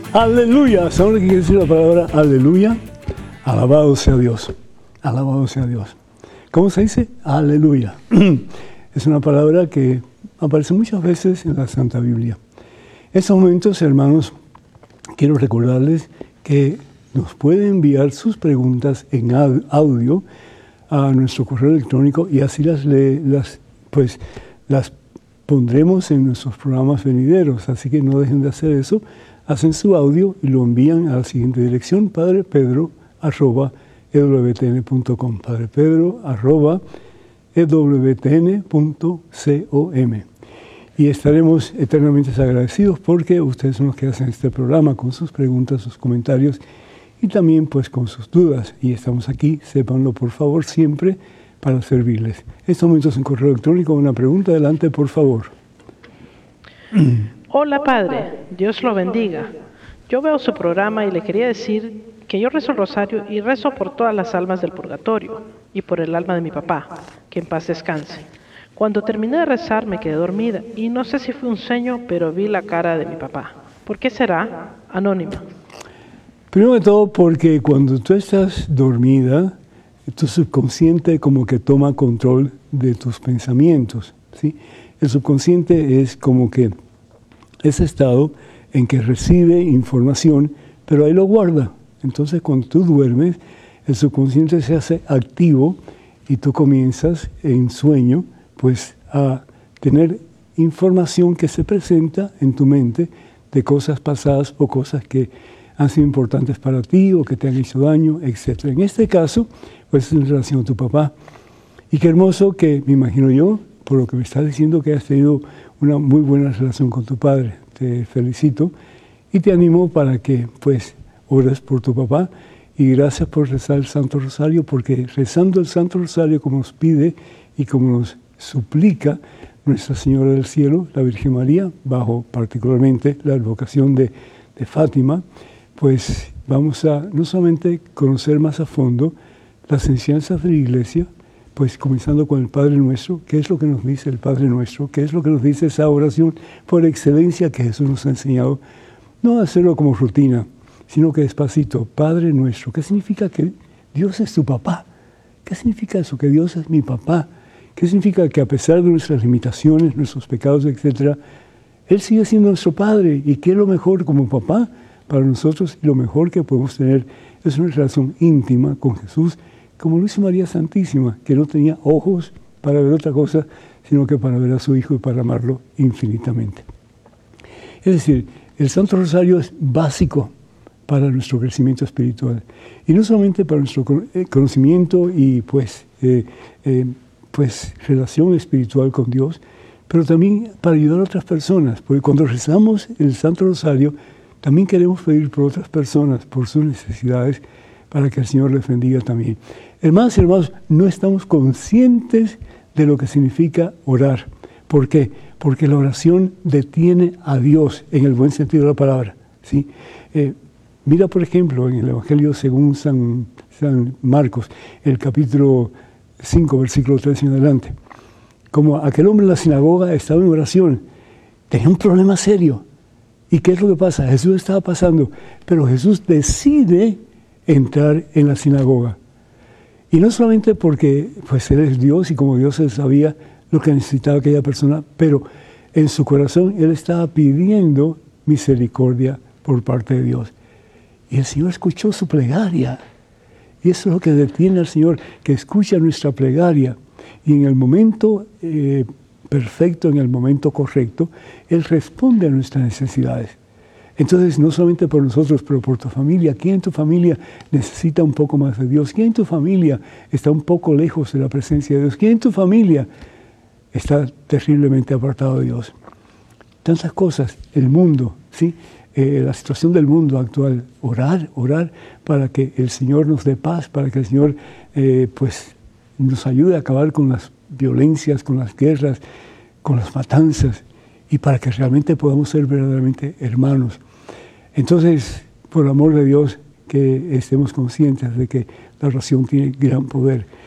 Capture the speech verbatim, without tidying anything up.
Aleluya. ¿Saben lo que quiere decir la palabra aleluya? Alabado sea Dios. Alabado sea Dios. ¿Cómo se dice? Aleluya. Es una palabra que aparece muchas veces en la Santa Biblia. En estos momentos, hermanos, quiero recordarles que nos pueden enviar sus preguntas en audio a nuestro correo electrónico y así las, le, las, pues, las pondremos en nuestros programas venideros. Así que no dejen de hacer eso. Hacen su audio y lo envían a la siguiente dirección: padrepedro arroba e w t n punto com. padrepedro arroba e w t n punto com. Y estaremos eternamente agradecidos porque ustedes son los que hacen este programa con sus preguntas, sus comentarios y también pues con sus dudas. Y estamos aquí, sépanlo por favor, siempre para servirles. En estos momentos en correo electrónico, una pregunta, adelante por favor. Hola Padre, Dios lo bendiga. Yo veo su programa y le quería decir que yo rezo el rosario y rezo por todas las almas del purgatorio y por el alma de mi papá, que en paz descanse. Cuando terminé de rezar me quedé dormida y no sé si fue un sueño, pero vi la cara de mi papá. ¿Por qué será? Anónima. Primero de todo porque cuando tú estás dormida, tu subconsciente como que toma control de tus pensamientos, ¿sí? El subconsciente es como que ese estado en que recibe información, pero ahí lo guarda. Entonces, cuando tú duermes, el subconsciente se hace activo y tú comienzas en sueño, pues, a tener información que se presenta en tu mente de cosas pasadas o cosas que han sido importantes para ti o que te han hecho daño, etcétera. En este caso, pues, es en relación a tu papá. Y qué hermoso que, me imagino yo, por lo que me estás diciendo, que has tenido una muy buena relación con tu padre. Te felicito y te animo para que, pues, ores por tu papá. Y gracias por rezar el Santo Rosario, porque rezando el Santo Rosario como nos pide y como nos suplica Nuestra Señora del Cielo, la Virgen María, bajo particularmente la advocación de, de Fátima, pues vamos a no solamente conocer más a fondo las enseñanzas de la Iglesia, pues comenzando con el Padre Nuestro. ¿Qué es lo que nos dice el Padre Nuestro? ¿Qué es lo que nos dice esa oración por excelencia que Jesús nos ha enseñado? No hacerlo como rutina, sino que despacito, Padre Nuestro. ¿Qué significa que Dios es tu papá? ¿Qué significa eso? Que Dios es mi papá. ¿Qué significa que a pesar de nuestras limitaciones, nuestros pecados, etcétera, Él sigue siendo nuestro Padre? ¿Y qué es lo mejor como papá para nosotros? Y lo mejor que podemos tener es una relación íntima con Jesús, como lo hizo María Santísima, que no tenía ojos para ver otra cosa, sino que para ver a su Hijo y para amarlo infinitamente. Es decir, el Santo Rosario es básico para nuestro crecimiento espiritual. Y no solamente para nuestro conocimiento y pues, eh, eh, pues relación espiritual con Dios, pero también para ayudar a otras personas. Porque cuando rezamos el Santo Rosario, también queremos pedir por otras personas, por sus necesidades, para que el Señor les bendiga también. Hermanos y hermanos, no estamos conscientes de lo que significa orar. ¿Por qué? Porque la oración detiene a Dios en el buen sentido de la palabra, ¿sí? Eh, mira, por ejemplo, en el Evangelio según San, San Marcos, el capítulo cinco, versículo tres en adelante. Como aquel hombre en la sinagoga estaba en oración, tenía un problema serio. ¿Y qué es lo que pasa? Jesús estaba pasando, pero Jesús decide entrar en la sinagoga. Y no solamente porque pues, Él es Dios y como Dios él sabía lo que necesitaba aquella persona, pero en su corazón Él estaba pidiendo misericordia por parte de Dios. Y el Señor escuchó su plegaria. Y eso es lo que detiene al Señor, que escucha nuestra plegaria. Y en el momento eh, perfecto, en el momento correcto, Él responde a nuestras necesidades. Entonces, no solamente por nosotros, pero por tu familia. ¿Quién en tu familia necesita un poco más de Dios? ¿Quién en tu familia está un poco lejos de la presencia de Dios? ¿Quién en tu familia está terriblemente apartado de Dios? Tantas cosas, el mundo, ¿sí? Eh, la situación del mundo actual. Orar, orar para que el Señor nos dé paz, para que el Señor eh, pues, nos ayude a acabar con las violencias, con las guerras, con las matanzas, y para que realmente podamos ser verdaderamente hermanos. Entonces, por amor de Dios, que estemos conscientes de que la oración tiene gran poder.